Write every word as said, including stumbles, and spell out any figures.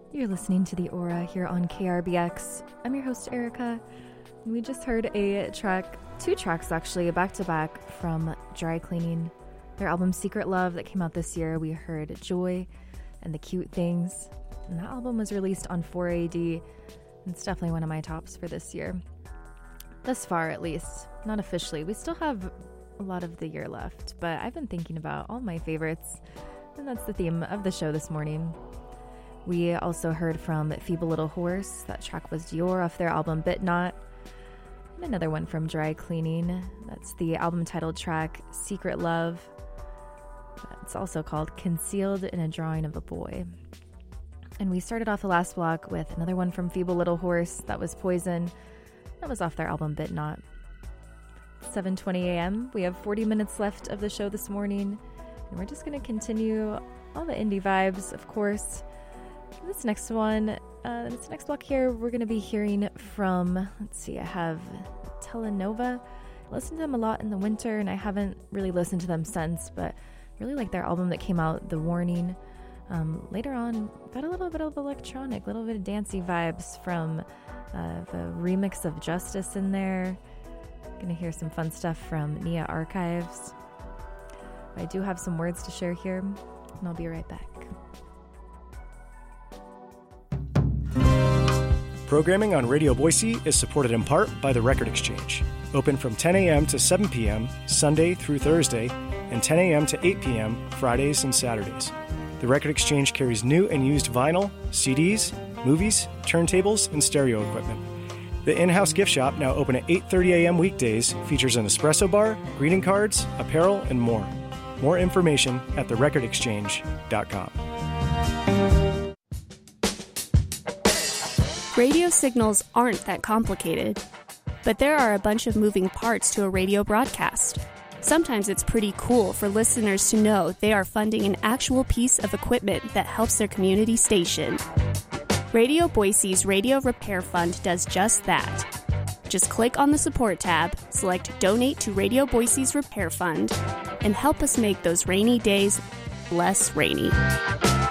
You're listening to The Aura here on K R B X. I'm your host, Erica. And we just heard a track, two tracks actually, back-to-back from Dry Cleaning. Their album Secret Love that came out this year. We heard Joy and The Cute Things. And that album was released on four A D. It's definitely one of my tops for this year. Thus far, at least. Not officially. We still have a lot of the year left. But I've been thinking about all my favorites. And that's the theme of the show this morning. We also heard from Feeble Little Horse. That track was Dior off their album Bit Not. And another one from Dry Cleaning. That's the album titled track Secret Love. It's also called Concealed in a Drawing of a Boy. And we started off the last block with another one from Feeble Little Horse. That was Poison. That was off their album Bit Not. seven twenty a.m. We have forty minutes left of the show this morning. And we're just going to continue all the indie vibes, of course. This next one, uh, this next block here, we're going to be hearing from, let's see, I have Telenova. I listened to them a lot in the winter, and I haven't really listened to them since, but I really like their album that came out, The Warning. Um, later on, got a little bit of electronic, a little bit of dancey vibes from uh, the remix of Justice in there. Going to hear some fun stuff from Nia Archives. I do have some words to share here, and I'll be right back. Programming on Radio Boise is supported in part by the Record Exchange. Open from ten a.m. to seven p.m. Sunday through Thursday, and ten a.m. to eight p.m. Fridays and Saturdays. The Record Exchange carries new and used vinyl, C Ds, movies, turntables, and stereo equipment. The in-house gift shop, now open at eight thirty a.m. weekdays, features an espresso bar, greeting cards, apparel, and more. More information at the record exchange dot com. Radio signals aren't that complicated, but there are a bunch of moving parts to a radio broadcast. Sometimes it's pretty cool for listeners to know they are funding an actual piece of equipment that helps their community station. Radio Boise's Radio Repair Fund does just that. Just click on the support tab, select Donate to Radio Boise's Repair Fund, and help us make those rainy days less rainy.